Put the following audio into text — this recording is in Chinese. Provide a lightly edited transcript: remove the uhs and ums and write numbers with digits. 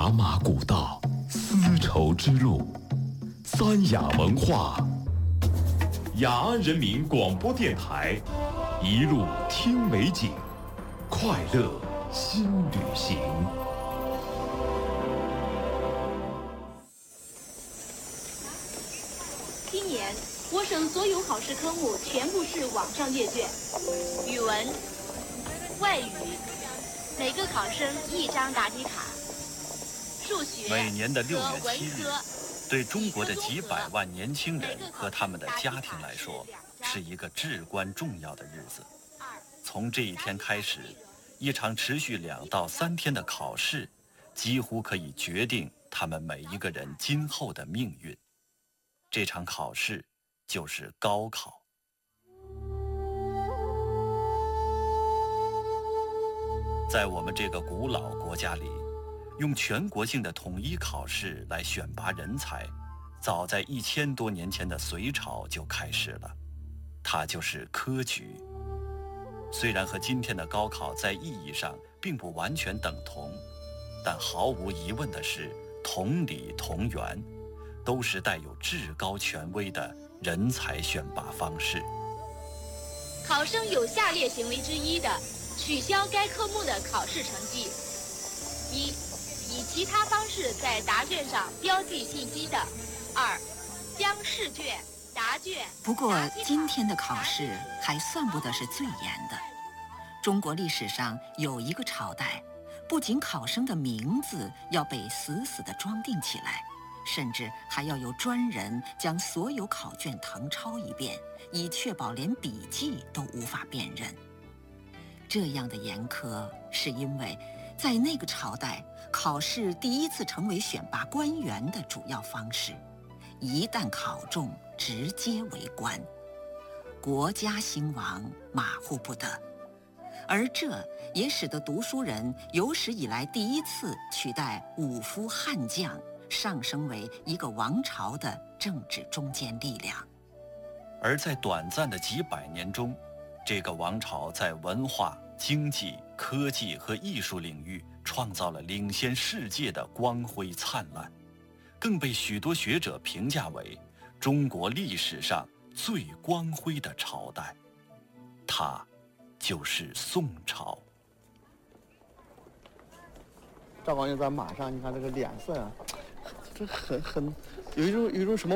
茶马古道，丝绸之路，三雅文化，雅安人民广播电台，一路听美景，快乐新旅行。 今年我省所有考试科目全部是网上阅卷，语文、外语，每个考生一张答题卡。数学每年的6月7日，对中国的几几百万年轻人和他们的家庭来说，是一个至关重要的日子。从这一天开始，一场持续2到3天的考试，几乎可以决定他们每一个人今后的命运。这场考试就是高考。在我们这个古老国家里，用全国性的统一考试来选拔人才，早在1000多年前的隋朝就开始了。它就是科举。虽然和今天的高考在意义上并不完全等同，但毫无疑问的是，同理同源，都是带有至高权威的人才选拔方式。 考生有下列行为之一的，取消该科目的考试成绩：一、以其他方式在答卷上标记信息的；二、将试卷、答卷。 不过今天的考试还算不得是最严的。中国历史上有一个朝代，不仅考生的名字要被死死地装订起来，甚至还要有专人将所有考卷誊抄一遍，以确保连笔记都无法辨认。这样的严苛是因为在那个朝代，考试第一次成为选拔官员的主要方式，一旦考中，直接为官，国家兴亡马虎不得。而这也使得读书人有史以来第一次取代武夫悍将，上升为一个王朝的政治中坚力量。 而在短暂的几百年中，这个王朝在文化、经济、科技和艺术领域创造了领先世界的光辉灿烂，更被许多学者评价为中国历史上最光辉的朝代。它就是宋朝。 赵匡胤在马上，你看这个脸色啊，这很有一种什么